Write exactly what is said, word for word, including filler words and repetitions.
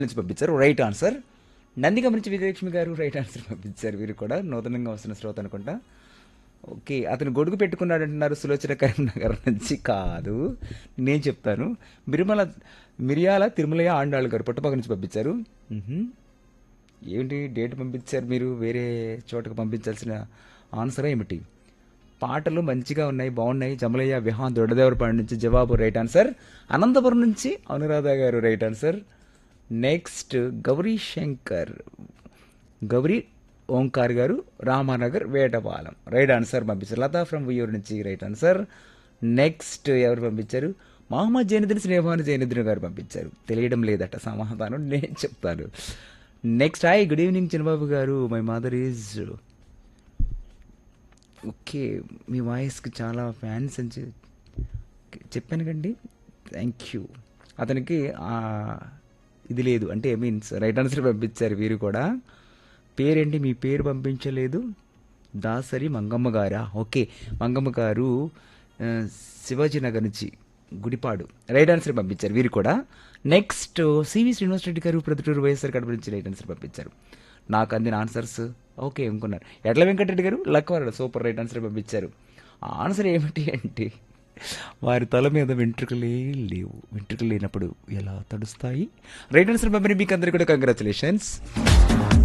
నుంచి పంపించారు right answer. Nandigam నుంచి విజయలక్ష్మి గారు రైట్ ఆన్సర్ పంపించారు. వీరు కూడా నూతనంగా వస్తున్న శ్రోత అనుకుంటా. ఓకే, అతను గొడుగు పెట్టుకున్నాడు అంటున్నారు సులోచన కరీంనగర్ నుంచి. కాదు, నేను చెప్తాను. మిరిమల మిరియాల తిరుమలయ్య ఆండాళ్ళు గారు పుట్టపక్క నుంచి పంపించారు. మ్హూ. ఏంటి డేట్ పంపించారు మీరు? వేరే చోటకు పంపించాల్సిన ఆన్సర్ ఏమిటి? పాటలు మంచిగా ఉన్నాయి, బాగున్నాయి. జమలయ్య విహాన్ దొడ్డదేవరపాడు నుంచి జవాబు రైట్ ఆన్సర్. అనంతపురం నుంచి అనురాధ గారు right answer. Next Gauri Shankar, Gauri Omkar గారు రామానగర్ వేటపాలెం రైట్ ఆన్సర్ పంపించారు. లతా ఫ్రమ్ ఉయ్యూరు నుంచి రైట్ ఆన్సర్. నెక్స్ట్ ఎవరు పంపించారు? మహమ్మద్ జైనుద్దీన్ స్నేహాను జైనుద్దీన్ గారు పంపించారు. తెలియడం లేదట సమాధానం, నేను చెప్తాను. నెక్స్ట్ హాయ్ గుడ్ ఈవినింగ్ చిన్నబాబు గారు, మై మదర్ ఈజ్ ఓకే. మీ వాయిస్కి చాలా ఫ్యాన్స్ అని చె- చెప్పాను కండి. Thank you. అతనికి ఆ, ఇది లేదు అంటే మీన్స్ రైట్ ఆన్సర్ పంపించారు వీరు కూడా. పేరేంటి? మీ పేరు పంపించలేదు. దాసరి మంగమ్మ గారా? ఓకే, మంగమ్మ గారు ఆ, శివాజీ నగర్ నుంచి గుడిపాడు రైట్ ఆన్సర్ పంపించారు వీరు కూడా. నెక్స్ట్ సివి శ్రీనివాస్ రెడ్డి గారు ప్రతిటూరు వైఎస్ఆర్ కడప నుంచి రైట్ ఆన్సర్ పంపించారు. నాకు అందిన ఆన్సర్స్ ఓకే అనుకున్నారు. ఎడ్ల వెంకటరెడ్డి గారు లక్కవరాడు సూపర్ రైట్ ఆన్సర్ పంపించారు. ఆన్సర్ ఏమిటి అంటే వారి తల మీద వెంట్రుకలే లేవు. వెంట్రుకలు లేనప్పుడు ఎలా తడుస్తాయి? రైట్ ఆన్సర్ పంపిణీ మీకు అందరికీ కూడా కంగ్రాచులేషన్స్.